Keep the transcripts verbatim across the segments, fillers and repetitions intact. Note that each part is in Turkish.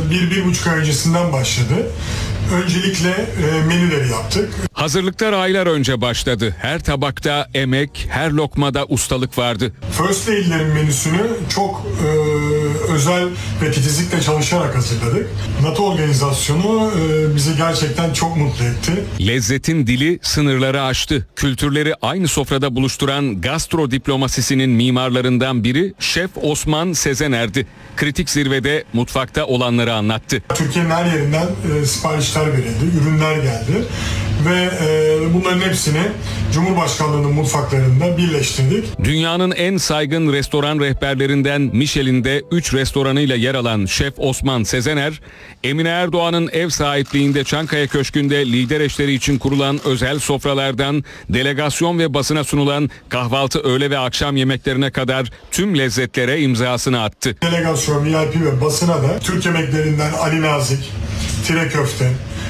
bir, bir buçuk ay öncesinden başladı. Öncelikle e, menüleri yaptık. Hazırlıklar aylar önce başladı. Her tabakta emek, her lokmada ustalık vardı. First Lady'lerin menüsünü çok e, özel ve titizlikle çalışarak hazırladık. NATO organizasyonu e, bizi gerçekten çok mutlu etti. Lezzetin dili sınırları aştı. Kültürleri aynı sofrada buluşturan gastro diplomasisinin mimarlarından biri Şef Osman Sezener'di. Kritik zirvede mutfakta olanları anlattı. Türkiye'nin her yerinden e, siparişler verildi, ürünler geldi ve e, bunların hepsini Cumhurbaşkanlığı'nın mutfaklarında birleştirdik. Dünyanın en saygın restoran rehberlerinden Michelin'de üç restoranıyla yer alan Şef Osman Sezener, Emine Erdoğan'ın ev sahipliğinde Çankaya Köşkü'nde lider eşleri için kurulan özel sofralardan delegasyon ve basına sunulan kahvaltı, öğle ve akşam yemeklerine kadar tüm lezzetlere imzasını attı. Delegasyon, V I P ve basına da Türk yemeklerinden Ali Nazik, tire köfte,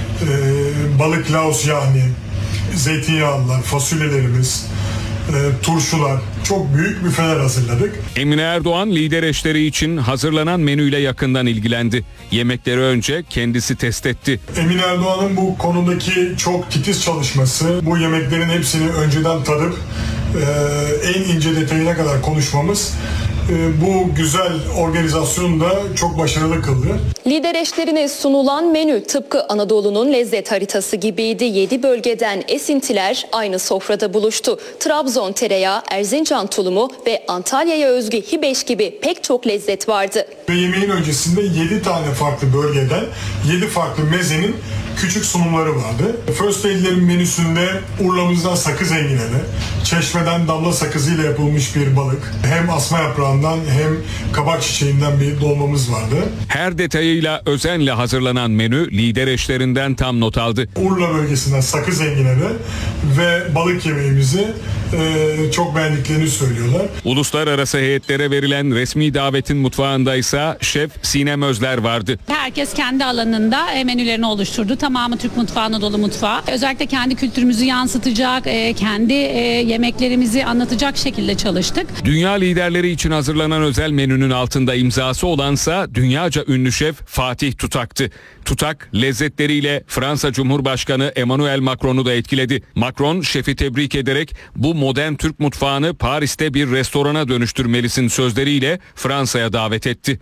e, balık laos yahni, zeytinyağlılar, fasulyelerimiz, e, turşular, çok büyük büfeler hazırladık. Emine Erdoğan lider eşleri için hazırlanan menüyle yakından ilgilendi. Yemekleri önce kendisi test etti. Emine Erdoğan'ın bu konudaki çok titiz çalışması, bu yemeklerin hepsini önceden tadıp e, en ince detayına kadar konuşmamız bu güzel organizasyonu da çok başarılı kıldı. Lider eşlerine sunulan menü tıpkı Anadolu'nun lezzet haritası gibiydi. yedi bölgeden esintiler aynı sofrada buluştu. Trabzon tereyağı, Erzincan tulumu ve Antalya'ya özgü hibeş gibi pek çok lezzet vardı. Ve yemeğin öncesinde yedi tane farklı bölgeden yedi farklı mezenin küçük sunumları vardı. First Lady'lerin menüsünde Urla'mızdan sakız engineli, Çeşme'den damla sakızıyla yapılmış bir balık, hem asma yaprağından hem kabak çiçeğinden bir dolmamız vardı. Her detayıyla özenle hazırlanan menü lider eşlerinden tam not aldı. Urla bölgesinden sakız engineli ve balık yemeğimizi e, çok beğendiklerini söylüyorlar. Uluslararası heyetlere verilen resmi davetin mutfağında ise Şef Sinem Özler vardı. Herkes kendi alanında menülerini oluşturdu. Tamamı Türk mutfağı, Anadolu mutfağı. Özellikle kendi kültürümüzü yansıtacak, kendi yemeklerimizi anlatacak şekilde çalıştık. Dünya liderleri için hazırlanan özel menünün altında imzası olansa dünyaca ünlü şef Fatih Tutak'tı. Tutak lezzetleriyle Fransa Cumhurbaşkanı Emmanuel Macron'u da etkiledi. Macron şefi tebrik ederek bu modern Türk mutfağını Paris'te bir restorana dönüştürmelisin sözleriyle Fransa'ya davet etti.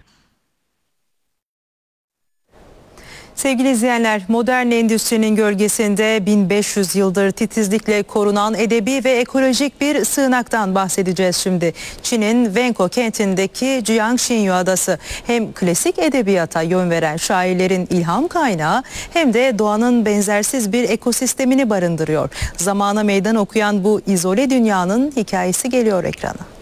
Sevgili izleyenler, modern endüstrinin gölgesinde bin beş yüz yıldır titizlikle korunan edebi ve ekolojik bir sığınaktan bahsedeceğiz şimdi. Çin'in Wenkou kentindeki Jiangxinyu Adası hem klasik edebiyata yön veren şairlerin ilham kaynağı hem de doğanın benzersiz bir ekosistemini barındırıyor. Zamana meydan okuyan bu izole dünyanın hikayesi geliyor ekrana.